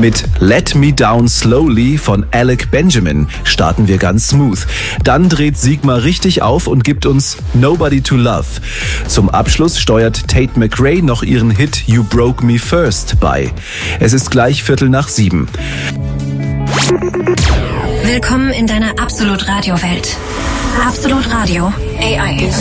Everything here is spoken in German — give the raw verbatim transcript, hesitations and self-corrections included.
Mit Let Me Down Slowly von Alec Benjamin starten wir ganz smooth. Dann dreht Sigmar richtig auf und gibt uns Nobody to Love. Zum Abschluss steuert Tate McRae noch ihren Hit You Broke Me First bei. Es ist gleich Viertel nach sieben. Willkommen in deiner Absolut Radio Welt. Absolut Radio A I.